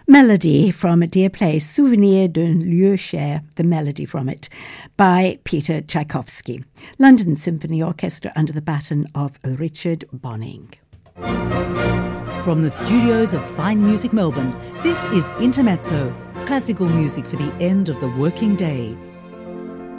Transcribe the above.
Melody from A Dear Place, Souvenir d'un lieu cher, the melody from it, by Peter Tchaikovsky. London Symphony Orchestra under the baton of Richard Bonning. From the studios of Fine Music Melbourne, this is Intermezzo, classical music for the end of the working day.